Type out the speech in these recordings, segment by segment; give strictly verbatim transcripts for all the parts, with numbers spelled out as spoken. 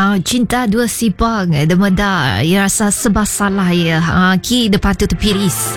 Uh, cinta dua sibang demada ya rasa sebab salah ya uh, ki de patut terpiris.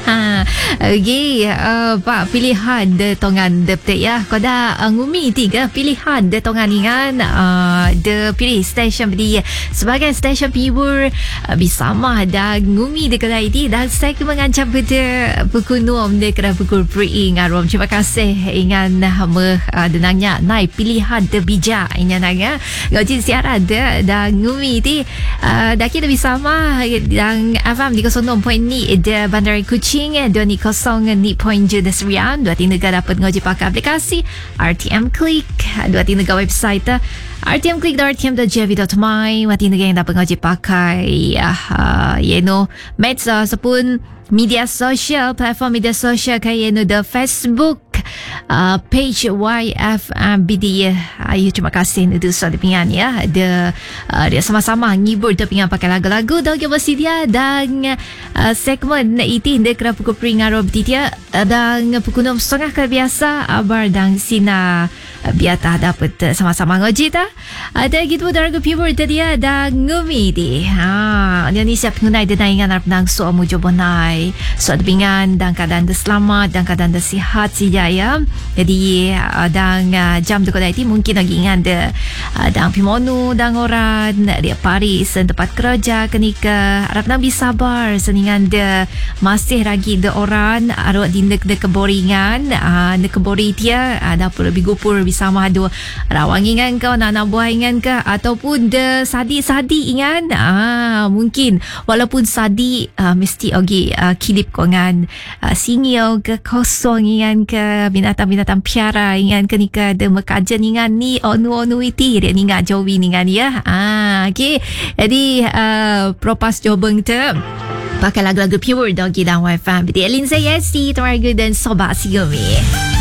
Okey, uh, pak pilihan de tongan de pete ya koda uh, ngumi tiga pilihan de tongan ingan uh, de piris stesen bedi sebagai stesen pibur uh, bersama dan ngumi de kedai di dan saya mengancam pada pukul enam de kedai pukul pering arom. Terima kasih ingan me uh, denangnya naik pilihan de bijak ingan nanya gaji siaran dan ngumi ti uh, dah kita bersama dan F M di kosong enam perpuluhan ni de Bandar Kuching dua ni kosong ni point je Serian dua tiga dapat ngoji pakai aplikasi R T M Click dua tiga website r t m click dot r t m dot g v dot m y dua tiga yang dapat ngoji pakai uh, you know medsos sepun media sosial platform media sosial kayak you know the Facebook Uh, page Y F M B D. Ayu terima kasih untuk suatu pingan ya. Dia uh, dia sama-sama ngibur dia pingan pakai lagu-lagu dan kita bersedia dan uh, segmen itu dia kena pukul peringat rob dia dan pukul enam setengah ke biasa abar dan sina biata dapat sama-sama ngoji ta. Ada gitu darah people tadi dan ngumi di. Ha, dia ni siap ngunai dia ingat nak nang so mujo bonai. Suatu pingan dan keadaan dia selamat dan keadaan dia sihat saja ya. Jadi uh, dan uh, jam tu kedai ti mungkin lagi ingat de uh, dan pimonu dan orang dia Paris tempat kerja kenika harap nak sabar seningan de masih lagi de orang arwah di nek de keboringan uh, nek kebori dia ada uh, lebih gupur bersama do rawang ingan kau nak nak buah ingan ke ataupun de sadi-sadi ingan ah mungkin walaupun sadi uh, mesti ogi uh, kilip kongan uh, singil ke kosong ingan ke binatang-binatang piara ingan kenika de mekajan ingan ni onu-onu iti dia ingat jowi ingan ya. Ah okey. Jadi uh, propas jobeng tu pakai lagu-lagu pure doggy dan wifi. Jadi Elin saya si Tuarga dan Sobat Sigumi.